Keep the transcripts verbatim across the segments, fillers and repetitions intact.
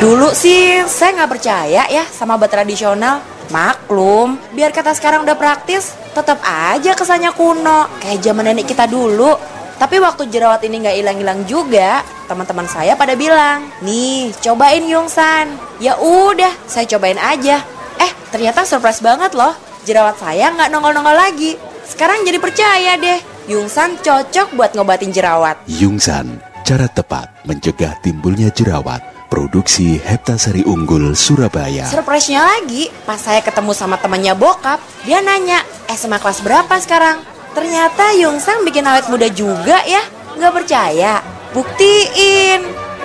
Dulu sih saya nggak percaya ya sama obat tradisional. Maklum, biar kata sekarang udah praktis, tetap aja kesannya kuno, kayak zaman nenek kita dulu. Tapi waktu jerawat ini nggak hilang-hilang juga, teman-teman saya pada bilang, nih cobain Yungsan. Ya udah, saya cobain aja. Eh, ternyata surprise banget loh, jerawat saya nggak nongol-nongol lagi. Sekarang jadi percaya deh, Yungsan cocok buat ngobatin jerawat. Yungsan, cara tepat mencegah timbulnya jerawat. Produksi Heptasari Unggul, Surabaya. Surprise-nya lagi, pas saya ketemu sama temannya bokap, dia nanya, S M A kelas berapa sekarang? Ternyata Yungsan bikin awet muda juga ya. Nggak percaya? Buktiin.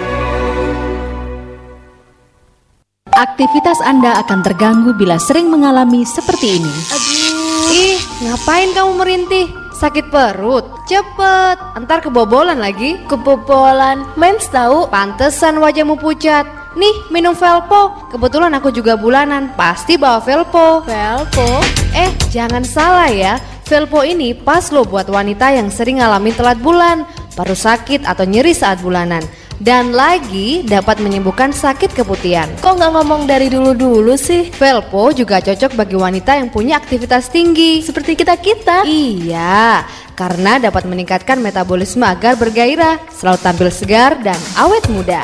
Aktivitas Anda akan terganggu bila sering mengalami seperti ini. Aduh, ih, ngapain kamu merintih? Sakit perut? Cepet, entar kebobolan lagi. Kebobolan? Mens tahu? Pantesan wajahmu pucat. Nih, minum Velpo. Kebetulan aku juga bulanan, pasti bawa Velpo. Velpo? Eh, jangan salah ya. Velpo ini pas lo buat wanita yang sering ngalamin telat bulan, baru sakit atau nyeri saat bulanan. Dan lagi dapat menyembuhkan sakit keputihan. Kok nggak ngomong dari dulu-dulu sih? Velpo juga cocok bagi wanita yang punya aktivitas tinggi seperti kita-kita. Iya, karena dapat meningkatkan metabolisme agar bergairah, selalu tampil segar dan awet muda.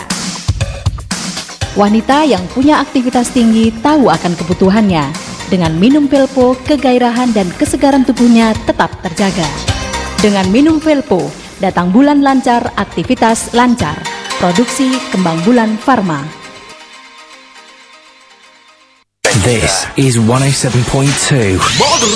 Wanita yang punya aktivitas tinggi tahu akan kebutuhannya. Dengan minum Velpo, kegairahan dan kesegaran tubuhnya tetap terjaga. Dengan minum Velpo, datang bulan lancar, aktivitas lancar. Produksi Kembang Bulan Pharma. This is one oh seven point two